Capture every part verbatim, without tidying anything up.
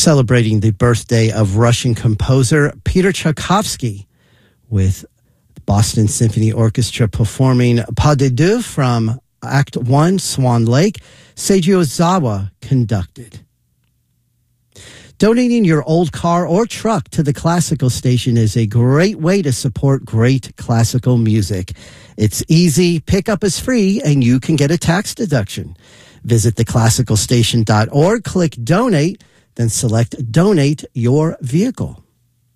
celebrating the birthday of Russian composer Peter Tchaikovsky, with Boston Symphony Orchestra performing Pas de Deux from Act One, Swan Lake. Seiji Ozawa conducted. Donating your old car or truck to the Classical Station is a great way to support great classical music. It's easy, pickup is free, and you can get a tax deduction. Visit the classical station dot org, click Donate, then select Donate Your Vehicle.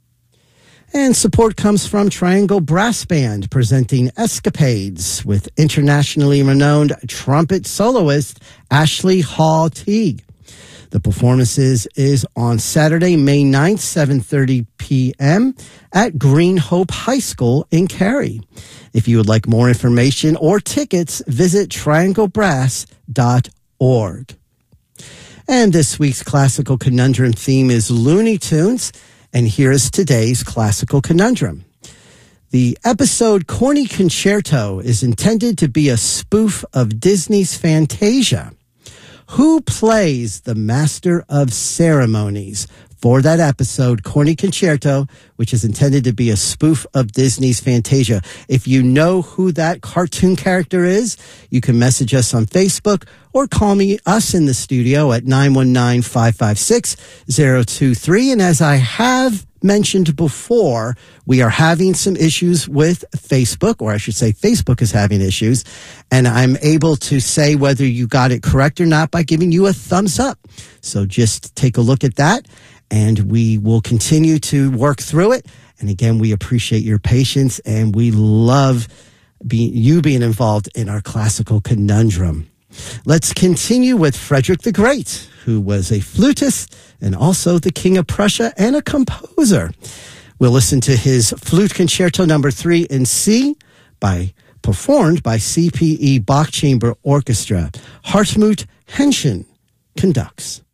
And support comes from Triangle Brass Band, presenting Escapades with internationally renowned trumpet soloist Ashley Hall Teague. The performances is on Saturday, May ninth, seven thirty p.m. at Green Hope High School in Cary. If you would like more information or tickets, visit triangle brass dot org. And this week's Classical Conundrum theme is Looney Tunes, and here is today's Classical Conundrum. The episode Corny Concerto is intended to be a spoof of Disney's Fantasia. Who plays the Master of Ceremonies for that episode, Corny Concerto, which is intended to be a spoof of Disney's Fantasia? If you know who that cartoon character is, you can message us on Facebook or call me, us in the studio at nine one nine, five five six, zero two three. And as I have mentioned before, we are having some issues with Facebook, or I should say Facebook is having issues, and I'm able to say whether you got it correct or not by giving you a thumbs up. So just take a look at that, and we will continue to work through it. And again, we appreciate your patience, and we love being, you being involved in our Classical Conundrum. Let's continue with Frederick the Great, who was a flutist and also the King of Prussia and a composer. We'll listen to his Flute Concerto number three in C, by performed by C P E Bach Chamber Orchestra. Hartmut Henschen conducts.